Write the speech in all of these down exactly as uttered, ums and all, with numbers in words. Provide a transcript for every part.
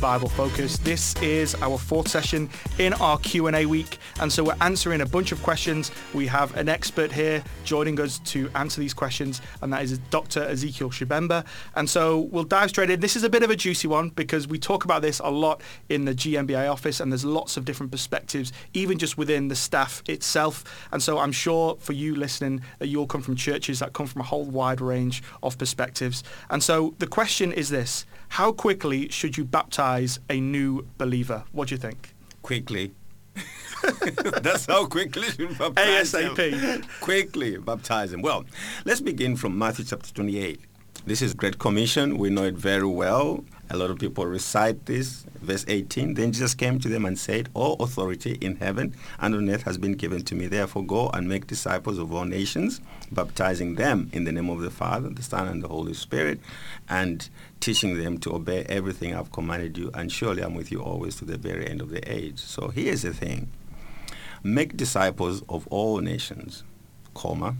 Bible Focus. This is our fourth session in our Q and A week, and so we're answering a bunch of questions. We have an expert here joining us to answer these questions, and that is Doctor Ezekiel Shibemba. And so we'll dive straight in. This is a bit of a juicy one because we talk about this a lot in the G M B A office, and there's lots of different perspectives, even just within the staff itself. And so I'm sure for you listening that you'll come from churches that come from a whole wide range of perspectives. And so the question is this: how quickly should you baptize a new believer? What do you think? Quickly. That's how quickly you should baptize ASAP. them. Quickly baptize them. Well, let's begin from Matthew chapter twenty-eight. This is Great Commission. We know it very well. A lot of people recite this. Verse eighteen, then Jesus came to them and said, all authority in heaven and on earth has been given to me. Therefore go and make disciples of all nations, baptizing them in the name of the Father, the Son, and the Holy Spirit, and teaching them to obey everything I've commanded you. And surely I'm with you always to the very end of the age. So here's the thing. Make disciples of all nations, comma,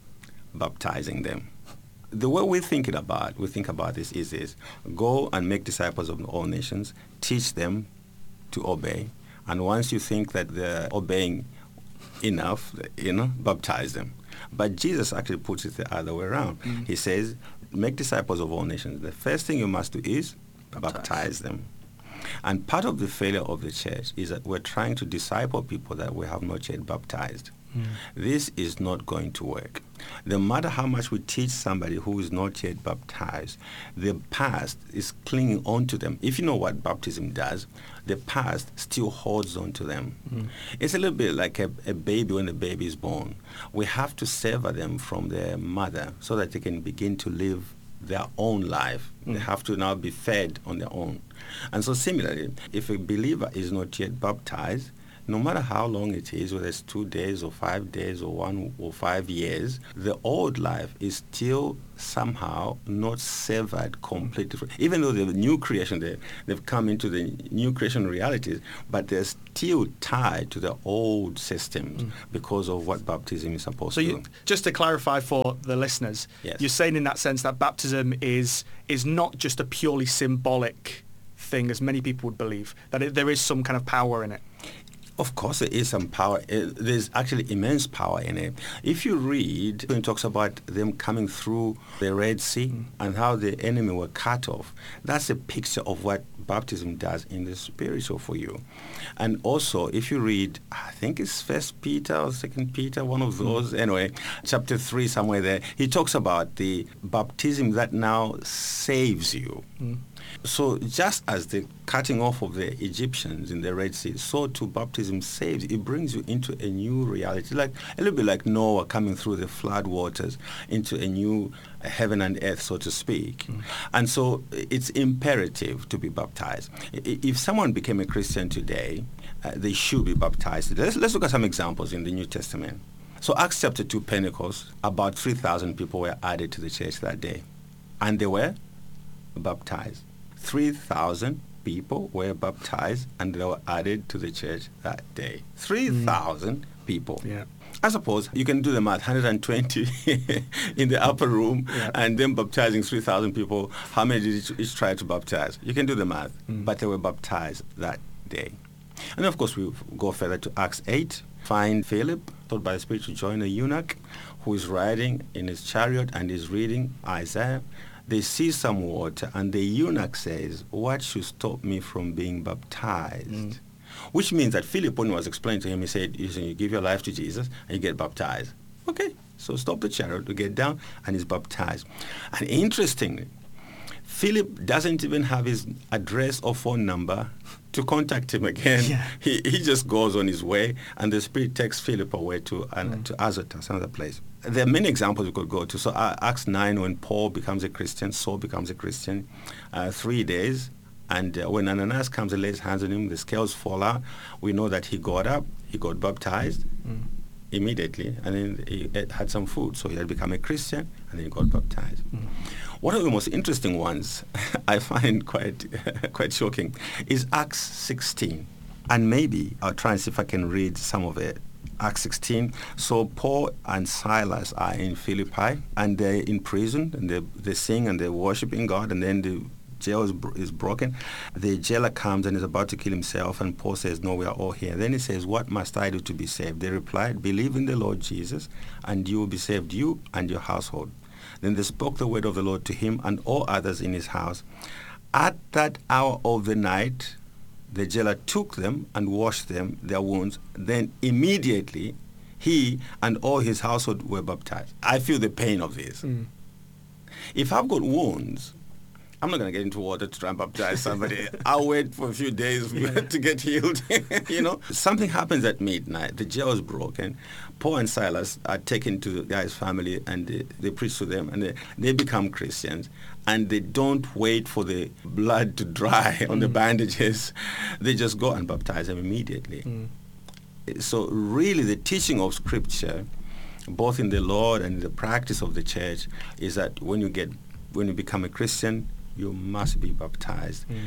baptizing them. The way we think it about, we think about this is this: go and make disciples of all nations, teach them to obey, and once you think that they're obeying enough, you know, baptize them. But Jesus actually puts it the other way around. Mm-hmm. He says, make disciples of all nations. The first thing you must do is baptize. baptize them. And part of the failure of the church is that we're trying to disciple people that we have not yet baptized. Mm. This is not going to work. No matter how much we teach somebody who is not yet baptized, the past is clinging on to them. If you know what baptism does, the past still holds on to them. Mm. It's a little bit like a, a baby when the baby is born. We have to sever them from their mother so that they can begin to live their own life. Mm. They have to now be fed on their own. And so similarly, if a believer is not yet baptized, no matter how long it is, whether it's two days or five days or one or five years, the old life is still somehow not severed completely. Even though the new creation, they, they've come into the new creation realities, but they're still tied to the old systems mm. because of what baptism is supposed so to you, do. Just to clarify for the listeners, yes. You're saying in that sense that baptism is is not just a purely symbolic thing, as many people would believe, that it, there is some kind of power in it. Of course, there is some power. It, there's actually immense power in it. If you read, when it talks about them coming through the Red Sea mm. and how the enemy were cut off, that's a picture of what baptism does in the spiritual for you. And also, if you read, I think it's First Peter or Second Peter, one of those, mm. anyway, chapter three, somewhere there, he talks about the baptism that now saves you. Mm. So just as the cutting off of the Egyptians in the Red Sea, so too baptism saves. It brings you into a new reality, like a little bit like Noah coming through the flood waters into a new heaven and earth, so to speak. Mm. And so it's imperative to be baptized. If someone became a Christian today, uh, they should be baptized. Let's, let's look at some examples in the New Testament. So Acts chapter two, Pentecost, about three thousand people were added to the church that day. And they were baptized. three thousand people were baptized and they were added to the church that day. three thousand mm. people. Yeah. I suppose you can do the math, one hundred twenty in the upper room yeah. and then baptizing three thousand people. How many did each, each try to baptize? You can do the math, mm. but they were baptized that day. And of course, we go further to Acts eight. Find Philip, taught by the Spirit to join a eunuch who is riding in his chariot and is reading Isaiah. They see some water, and the eunuch says, what should stop me from being baptized? Mm. Which means that Philip, when he was explaining to him, he said, you give your life to Jesus, and you get baptized. Okay, so stop the chariot to get down, and he's baptized. And interestingly, Philip doesn't even have his address or phone number to contact him again. Yeah. He he just goes on his way, and the Spirit takes Philip away to, uh, mm. to Azotus, another place. There are many examples we could go to. So uh, Acts nine, when Paul becomes a Christian, Saul becomes a Christian, uh, three days. And uh, when Ananias comes and lays hands on him, the scales fall out. We know that he got up, he got baptized mm. immediately, and then he had some food. So he had become a Christian, and then he got baptized. Mm. One of the most interesting ones I find quite quite shocking is Acts sixteen. And maybe I'll try and see if I can read some of it. Acts sixteen. So Paul and Silas are in Philippi, and they're in prison, and they they sing and they're worshiping God, and then the jail is, bro- is broken. The jailer comes and is about to kill himself, and Paul says, no, we are all here. Then he says, what must I do to be saved? They replied, believe in the Lord Jesus, and you will be saved, you and your household. Then they spoke the word of the Lord to him and all others in his house. At that hour of the night, the jailer took them and washed them, their wounds. Then immediately he and all his household were baptized. I feel the pain of this. Mm. If I've got wounds, I'm not going to get into water to try and baptize somebody. I'll wait for a few days yeah. to get healed. You know, something happens at midnight. The jail is broken. Paul and Silas are taken to the guy's family, and they, they preach to them, and they, they become Christians. And they don't wait for the blood to dry on mm. the bandages. They just go and baptize them immediately. Mm. So really, the teaching of Scripture, both in the Lord and in the practice of the church, is that when you get when you become a Christian, you must be baptized mm.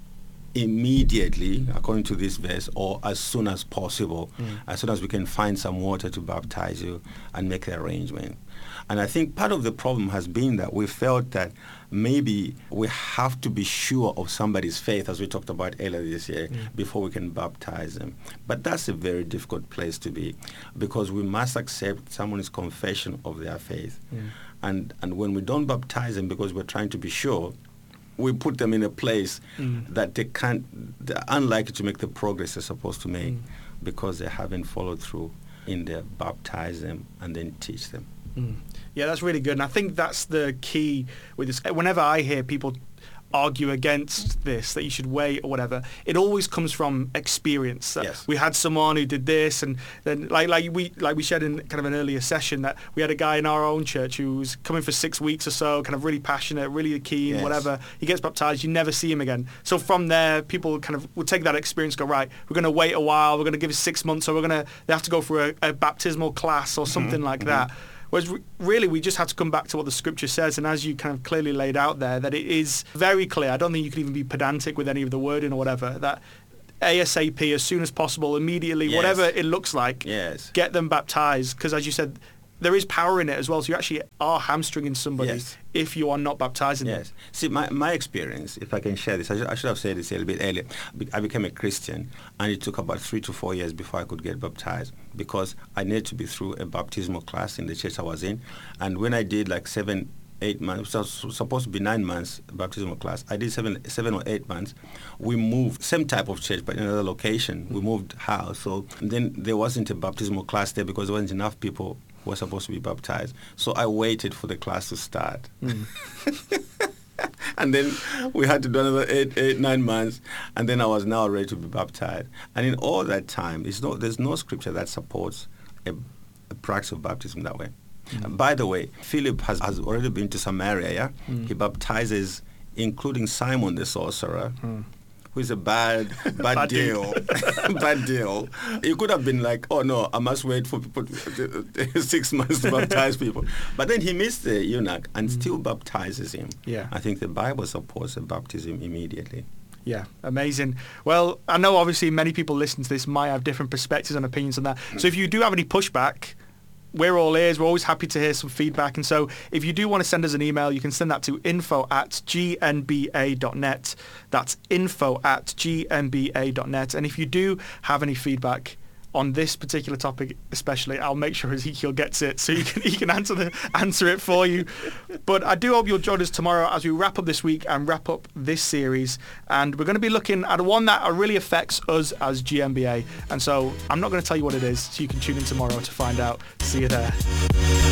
immediately, according to this verse, or as soon as possible, mm. as soon as we can find some water to baptize you and make the arrangement. And I think part of the problem has been that we felt that maybe we have to be sure of somebody's faith, as we talked about earlier this year, mm. before we can baptize them. But that's a very difficult place to be, because we must accept someone's confession of their faith. Mm. And and when we don't baptize them because we're trying to be sure, we put them in a place mm. that they can't, they're unlikely to make the progress they're supposed to make mm. because they haven't followed through in their baptize them and then teach them. Mm. Yeah, that's really good. And I think that's the key with this. Whenever I hear people argue against this, that you should wait or whatever, it always comes from experience. That yes. We had someone who did this, and then like like we like we shared in kind of an earlier session that we had a guy in our own church who was coming for six weeks or so, kind of really passionate, really keen, yes. whatever. He gets baptized, you never see him again. So from there, people kind of will take that experience, go, right, we're going to wait a while, we're going to give it six months, or we're going to, they have to go through a, a baptismal class or something mm-hmm. like mm-hmm. that. Whereas re- really we just have to come back to what the Scripture says, and as you kind of clearly laid out there, that it is very clear. I don't think you can even be pedantic with any of the wording or whatever, that ASAP, as soon as possible, immediately, yes. whatever it looks like, yes. get them baptized, because as you said, there is power in it as well, so you actually are hamstringing somebody yes. if you are not baptizing yes. them. See, my, my experience, if I can share this, I should, I should have said this a little bit earlier. I became a Christian, and it took about three to four years before I could get baptized, because I needed to be through a baptismal class in the church I was in. And when I did like seven, eight months, so it was supposed to be nine months baptismal class, I did seven, seven or eight months. We moved, same type of church, but in another location. Mm-hmm. We moved house. So then there wasn't a baptismal class there because there wasn't enough people were supposed to be baptized. So I waited for the class to start. Mm. And then we had to do another eight, eight, nine months, and then I was now ready to be baptized. And in all that time, it's no, there's no scripture that supports a, a practice of baptism that way. Mm. And by the way, Philip has, has already been to Samaria, yeah? Mm. He baptizes, including Simon the sorcerer, mm. who is a bad, bad, bad deal. bad deal. It could have been like, oh no, I must wait for people to, six months to baptize people. But then he missed the eunuch and mm. still baptizes him. Yeah. I think the Bible supports a baptism immediately. Yeah, amazing. Well, I know obviously many people listening to this might have different perspectives and opinions on that. So if you do have any pushback, we're all ears. We're always happy to hear some feedback. And so if you do want to send us an email, you can send that to info at g n b a dot net. That's info at g n b a dot net. And if you do have any feedback on this particular topic especially, I'll make sure Ezekiel gets it so he can, he can answer, the, answer it for you. But I do hope you'll join us tomorrow as we wrap up this week and wrap up this series. And we're going to be looking at one that really affects us as G N B A. And so I'm not going to tell you what it is, so you can tune in tomorrow to find out. See you there.